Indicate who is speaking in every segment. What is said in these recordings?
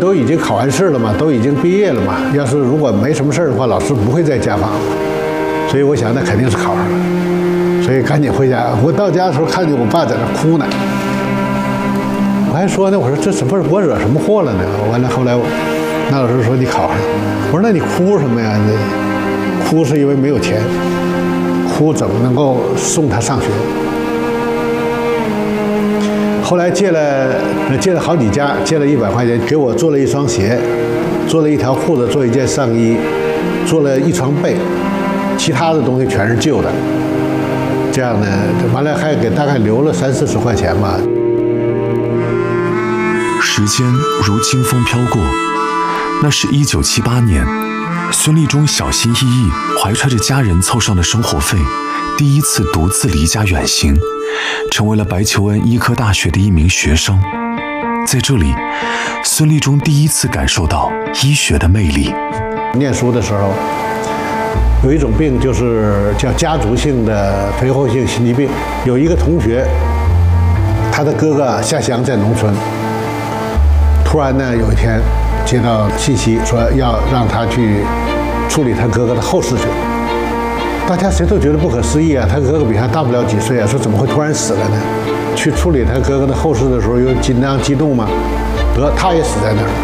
Speaker 1: 都已经考完试了嘛，都已经毕业了嘛。要是如果没什么事儿的话，老师不会再家访。所以我想，那肯定是考上了。所以赶紧回家。我到家的时候，看见我爸在那哭呢。我还说呢，我说这不是我惹什么祸了呢？完了，后来那老师说你考上了。我说那你哭什么呀？哭是因为没有钱，哭怎么能够送他上学？后来借了好几家，借了100块钱，给我做了一双鞋，做了一条裤子，做一件上衣，做了一床被，其他的东西全是旧的。这样呢，完了还给大概留了30-40块钱吧。
Speaker 2: 时间如清风飘过，那是1978年，孙立中小心翼翼，怀揣着家人凑上的生活费，第一次独自离家远行，成为了白求恩医科大学的一名学生。在这里，孙立中第一次感受到医学的魅力。
Speaker 1: 念书的时候，有一种病就是叫家族性的肥厚性心肌病。有一个同学，他的哥哥下乡在农村，突然呢有一天接到信息说要让他去处理他哥哥的后事去。大家谁都觉得不可思议啊！他哥哥比他大不了几岁啊，说怎么会突然死了呢？去处理他哥哥的后事的时候，又紧张激动嘛，他也死在那儿了。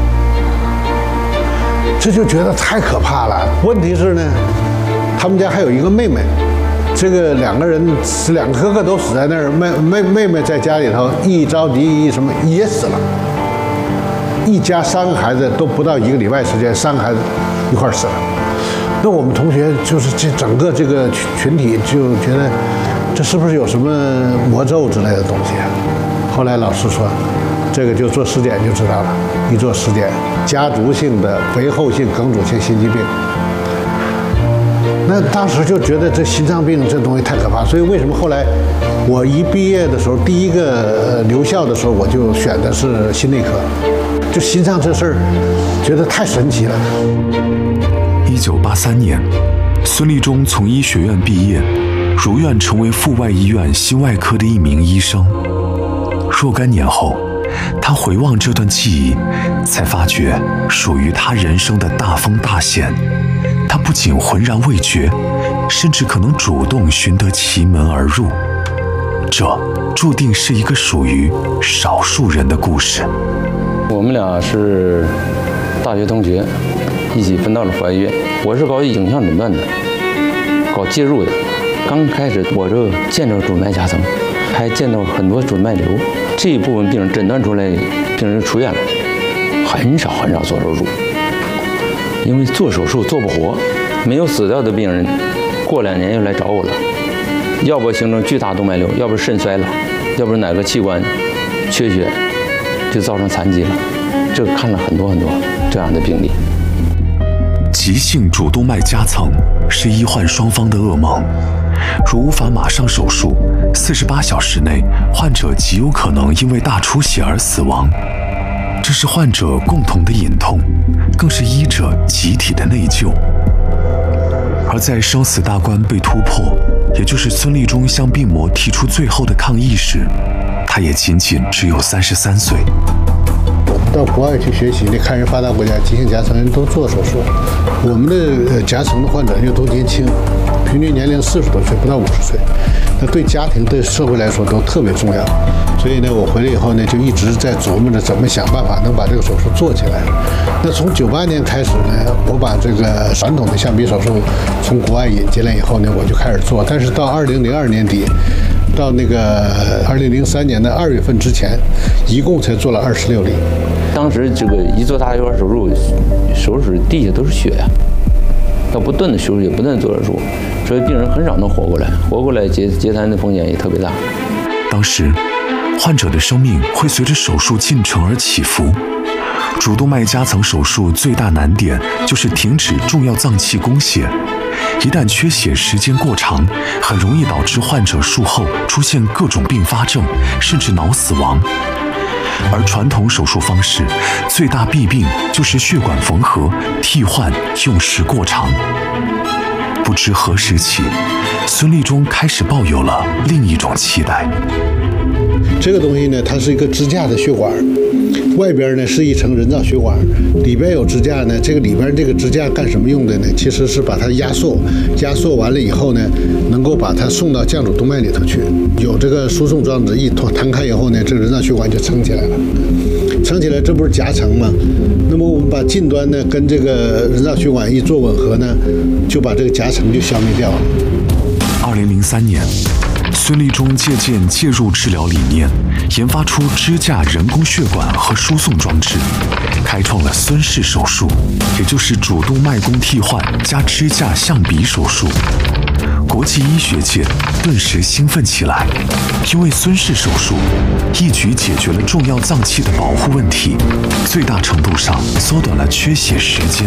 Speaker 1: 这就觉得太可怕了。问题是呢，他们家还有一个妹妹，这个2个人2个哥哥都死在那儿，妹妹在家里头一着急什么也死了。一家3个孩子都不到1个礼拜时间，3个孩子一块儿死了。那我们同学就是整个这个群体就觉得，这是不是有什么魔咒之类的东西啊？后来老师说，这个就做尸检就知道了。一做尸检，家族性的肥厚性梗阻性心肌病。那当时就觉得这心脏病这东西太可怕，所以为什么后来我一毕业的时候，第一个留校的时候，我就选的是心内科。就心脏这事儿，觉得太神奇了。
Speaker 2: 1983年，孙立中从医学院毕业，如愿成为阜外医院心外科的一名医生。若干年后，他回望这段记忆，才发觉属于他人生的大风大险。他不仅浑然未觉，甚至可能主动寻得其门而入。这注定是一个属于少数人的故事。
Speaker 3: 我们俩是大学同学，一起分到了阜外医院。我是搞影像诊断的，搞介入的。刚开始我就见着主脉夹层，还见到很多主脉瘤。这一部分病人诊断出来，病人出院了，很少做手术，因为做手术做不活。没有死掉的病人，过2年又来找我了，要不形成巨大动脉瘤，要不肾衰了，要不哪个器官缺血，就造成残疾了。这看了很多这样的病例。
Speaker 2: 急性主动脉夹层是医患双方的噩梦，如无法马上手术，48小时内患者极有可能因为大出血而死亡。这是患者共同的隐痛，更是医者集体的内疚。而在生死大关被突破，也就是孙立中向病魔提出最后的抗议时，他也仅只有33岁。
Speaker 1: 到国外去学习，你看人发达国家急性夹层人都做手术，我们的夹层的患者又都年轻，平均年龄40多岁，不到50岁，那对家庭对社会来说都特别重要。所以呢，我回来以后呢，就一直在琢磨着怎么想办法能把这个手术做起来。那从98年开始呢，我把这个传统的象鼻手术从国外引进来以后呢，我就开始做，但是到2002年底。到那个2003年的2月份之前，一共才做了26例。
Speaker 3: 当时这个一做大血管手术，手术室地下都是血呀，要不断的修血，不断的做手术，所以病人很少能活过来，截瘫的风险也特别大。
Speaker 2: 当时，患者的生命会随着手术进程而起伏。主动脉夹层手术最大难点就是停止重要脏器供血。一旦缺血时间过长，很容易导致患者术后出现各种并发症，甚至脑死亡。而传统手术方式最大弊病就是血管缝合、替换用时过长。不知何时起，孙立中开始抱有了另一种期待。
Speaker 1: 这个东西呢，它是一个支架的血管， 外边呢是一层人造血管，里边有支架呢。这个里边这个支架干什么用的呢？其实是把它压缩，压缩完了以后呢，能够把它送到降主动脉里头去。有这个输送装置一弹开以后呢，这个人造血管就撑起来了。撑起来，这不是夹层吗？那么我们把近端呢跟这个人造血管一做吻合呢，就把这个夹层就消灭掉了。
Speaker 2: 2003年，孙立中借鉴介入治疗理念，研发出支架人工血管和输送装置，开创了孙氏手术，也就是主动脉弓替换加支架象鼻手术。国际医学界顿时兴奋起来，因为孙氏手术一举解决了重要脏器的保护问题，最大程度上缩短了缺血时间。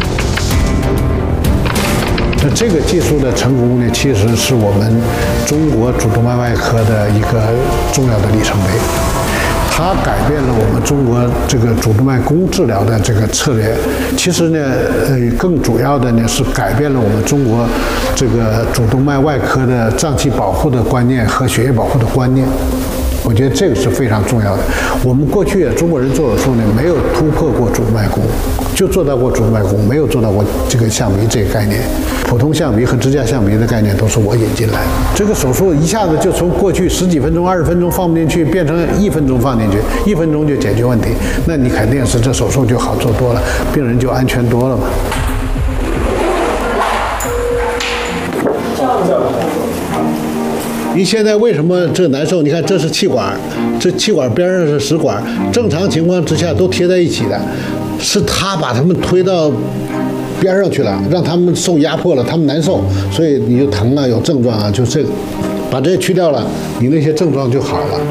Speaker 1: 那这个技术的成功呢，其实是我们中国主动脉外科的一个重要的里程碑。它改变了我们中国这个主动脉弓治疗的这个策略。其实呢，更主要的呢是改变了我们中国这个主动脉外科的脏器保护的观念和血液保护的观念。我觉得这个是非常重要的。我们过去中国人做手术呢，没有突破过主动脉弓，就做到过主动脉弓，没有做到过这个象鼻这个概念。普通象鼻和支架象鼻的概念都是我引进来的。这个手术一下子就从过去10几分钟、20分钟放不进去，变成1分钟放进去，1分钟就解决问题。那你肯定是这手术就好做多了，病人就安全多了嘛。您现在为什么这难受？你看这是气管，这气管边上是食管，正常情况之下都贴在一起的，是他把他们推到边上去了，让他们受压迫了，他们难受，所以你就疼啊，有症状啊，就这个，把这去掉了，你那些症状就好了。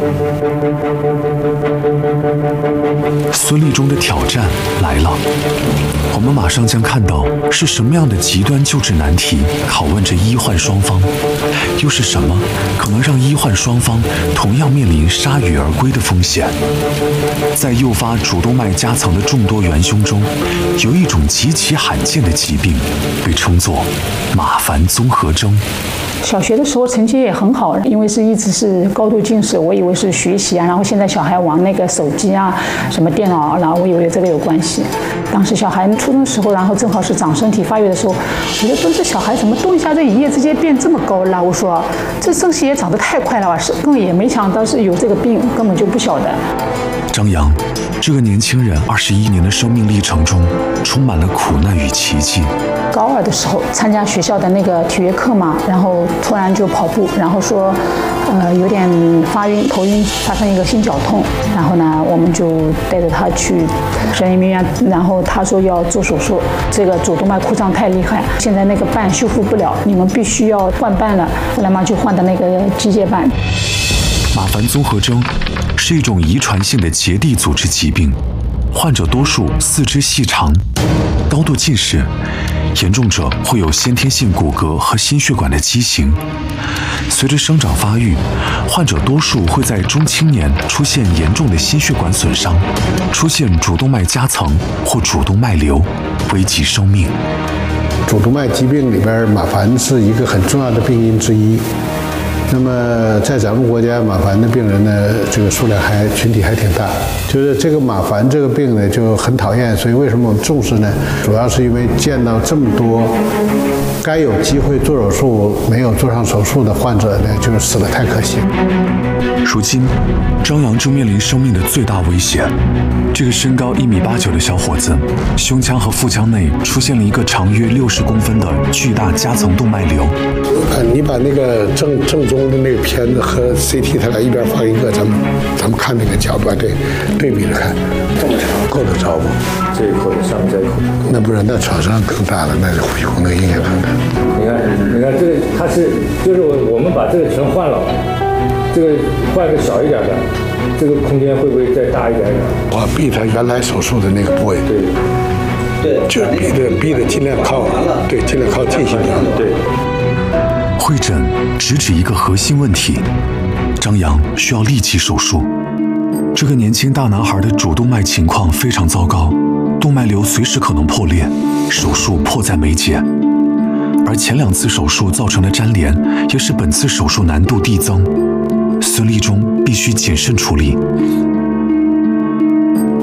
Speaker 2: 孙立中的挑战来了，我们马上将看到是什么样的极端救治难题拷问着医患双方，又是什么可能让医患双方同样面临铩羽而归的风险。在诱发主动脉夹层的众多元凶中，有一种极其罕见的疾病，被称作马凡综合征。
Speaker 4: 小学的时候成绩也很好，因为一直是高度近视，我以为是学习啊，然后现在小孩玩那个手机啊，什么电脑，然后我以为这个有关系。当时小孩初中的时候，然后正好是长身体发育的时候，我就说这小孩怎么动一下，这一夜之间变这么高了？我说这身体也长得太快了吧，根本也没想到是有这个病，根本就不晓得。
Speaker 2: 张扬这个年轻人21年的生命历程中，充满了苦难与奇迹。
Speaker 4: 高2的时候参加学校的那个体育课嘛，然后突然就跑步，然后说，有点发晕、头晕，发生一个心绞痛，然后呢，我们就带着他去人民医院，然后他说要做手术，这个主动脉扩张太厉害，现在那个瓣修复不了，你们必须要换瓣了，后来嘛就换的那个机械瓣。
Speaker 2: 马凡综合征是一种遗传性的结缔组织疾病，患者多数四肢细长，高度近视，严重者会有先天性骨骼和心血管的畸形。随着生长发育，患者多数会在中青年出现严重的心血管损伤，出现主动脉夹层或主动脉瘤，危及生命。
Speaker 1: 主动脉疾病里边，马凡是一个很重要的病因之一。那么在咱们国家，马凡的病人呢，这个数量群体还挺大。就是这个马凡这个病呢就很讨厌，所以为什么我们重视呢？主要是因为见到这么多该有机会做手术没有做上手术的患者呢，就是死得太可惜。
Speaker 2: 如今，张扬正面临生命的最大危险。这个身高1.89米的小伙子，胸腔和腹腔内出现了一个长约60公分的巨大夹层动脉瘤。
Speaker 1: 你把那个正宗的那个片子和 CT 它俩一边放一个，咱们看那个角度，对比着看，这么长，够得着不？
Speaker 5: 这一口上面这一口，
Speaker 1: 那不是，那创伤更大了，那是比红内应该更大。
Speaker 5: 你看这个，它是就是我们把这个全换了，这个换个小一点的，这个空间会不会再大一点点？
Speaker 1: 我比他原来手术的那个部位，
Speaker 5: 对，
Speaker 1: 就是逼的尽量靠近些点。
Speaker 5: 对。
Speaker 2: 会诊直指一个核心问题：张扬需要立即手术。这个年轻大男孩的主动脉情况非常糟糕，动脉瘤随时可能破裂，手术迫在眉睫。而前2次手术造成的粘连，也使本次手术难度递增。孙立中必须谨慎处理。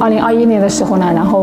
Speaker 4: 2021年的时候呢，然后